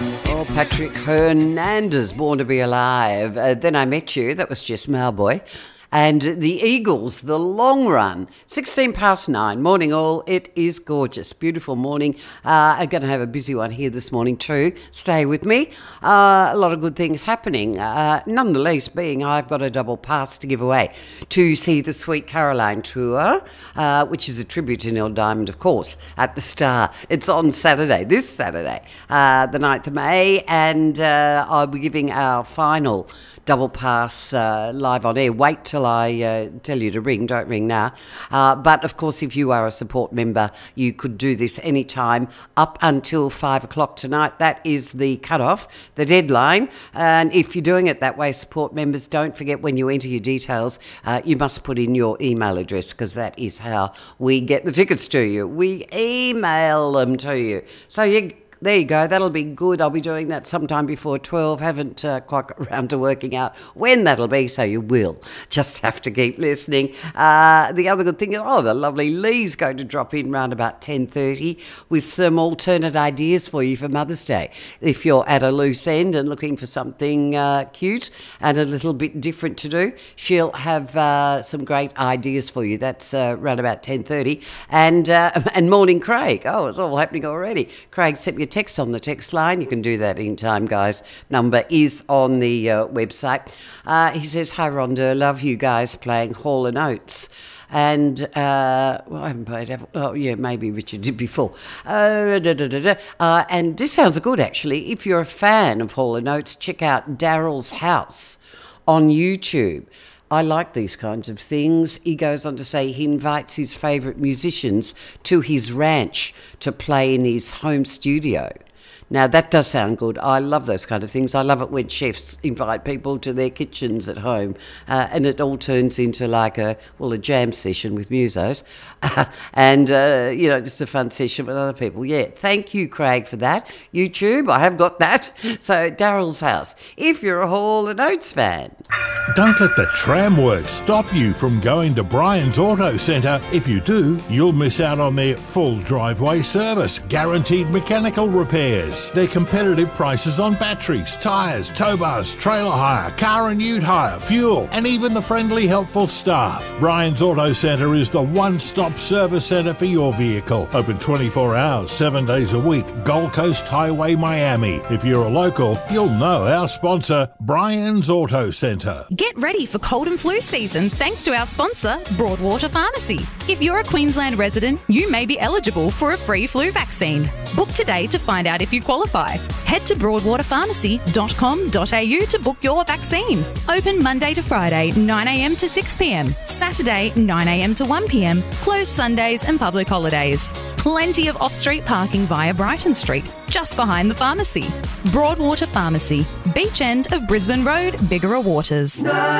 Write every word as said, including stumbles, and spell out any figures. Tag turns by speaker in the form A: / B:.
A: Oh, Patrick Hernandez, Born to Be Alive. Uh, then I Met You, that was Jess Mauboy. And the Eagles, The Long Run, sixteen past nine. Morning all, it is gorgeous. Beautiful morning. Uh, I'm going to have a busy one here this morning too. Stay with me. Uh, a lot of good things happening. Uh, none the least being I've got a double pass to give away to see the Sweet Caroline tour, uh, which is a tribute to Neil Diamond, of course, at the Star. It's on Saturday, this Saturday, uh, the ninth of May, and uh, I'll be giving our final double pass uh, live on air. Wait till I uh, tell you to ring. Don't ring now. Uh, but, of course, if you are a support member, you could do this anytime up until five o'clock tonight. That is the cut-off, the deadline. And if you're doing it that way, support members, don't forget when you enter your details, uh, you must put in your email address, because that is how we get the tickets to you. We email them to you. So you... There you go. That'll be good. I'll be doing that sometime before twelve. Haven't uh, quite got around to working out when that'll be, so you will. Just have to keep listening. Uh, the other good thing is, oh, the lovely Lee's going to drop in round about ten thirty with some alternate ideas for you for Mother's Day. If you're at a loose end and looking for something uh, cute and a little bit different to do, she'll have uh, some great ideas for you. That's uh, round about ten thirty. And, uh, and morning, Craig. Oh, it's all happening already. Craig sent me a text on the text line. You can do that in time, guys. Number is on the uh, website. Uh, he says, hi, Rhonda, love you guys playing Hall and Oates. And, uh, well, I haven't played, have, oh, yeah, maybe Richard did before. Uh, da, da, da, da. Uh, and this sounds good, actually. If you're a fan of Hall and Oates, check out Daryl's House on YouTube. I like these kinds of things. He goes on to say he invites his favourite musicians to his ranch to play in his home studio. Now, that does sound good. I love those kind of things. I love it when chefs invite people to their kitchens at home, uh, and it all turns into like a, well, a jam session with musos, uh, and, uh, you know, just a fun session with other people. Yeah, thank you, Craig, for that. YouTube, I have got that. So, Daryl's House, if you're a Hall and Oates fan.
B: Don't let the tram work stop you from going to Brian's Auto Centre. If you do, you'll miss out on their full driveway service, guaranteed mechanical repairs, their competitive prices on batteries, tyres, tow bars, trailer hire, car and ute hire, fuel, and even the friendly, helpful staff. Brian's Auto Centre is the one-stop service centre for your vehicle. Open twenty-four hours, seven days a week. Gold Coast Highway, Miami. If you're a local, you'll know our sponsor, Brian's Auto Centre.
C: Get ready for cold and flu season thanks to our sponsor, Broadwater Pharmacy. If you're a Queensland resident, you may be eligible for a free flu vaccine. Book today to find out if you qualify. Head to broadwater pharmacy dot com dot a u to book your vaccine. Open Monday to Friday, nine a m to six p m, Saturday, nine a m to one p m, closed Sundays and public holidays. Plenty of off-street parking via Brighton Street, just behind the pharmacy. Broadwater Pharmacy, beach end of Brisbane Road, Bigara Waters.